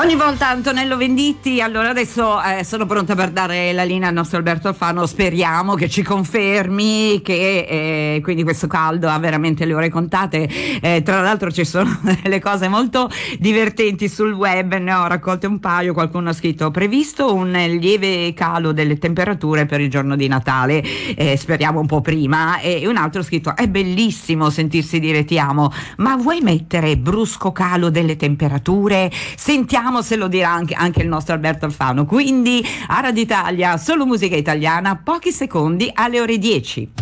Ogni volta Antonello Venditti. Allora adesso sono pronta per dare la linea al nostro Alberto Alfano. Speriamo che ci confermi che quindi questo caldo ha veramente le ore contate. Tra l'altro ci sono delle cose molto divertenti sul web, ne ho raccolte un paio. Qualcuno ha scritto: previsto un lieve calo delle temperature per il giorno di Natale, speriamo un po' prima. E un altro ha scritto: è bellissimo sentirsi dire ti amo, ma vuoi mettere brusco calo delle temperature? Sentiamo se lo dirà anche il nostro Alberto Alfano. Quindi a Radio Italia, solo musica italiana, pochi secondi alle ore 10.